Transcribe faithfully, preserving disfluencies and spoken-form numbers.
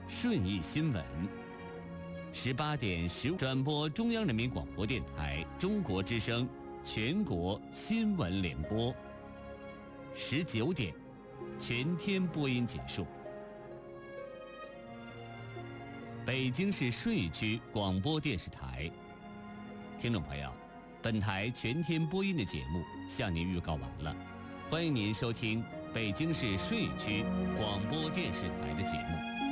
顺义新闻。十八点十五转播中央人民广播电台中国之声全国新闻联播。十九点，全天播音结束。北京市顺义区广播电视台，听众朋友，本台全天播音的节目向您预告完了，欢迎您收听北京市顺义区广播电视台的节目。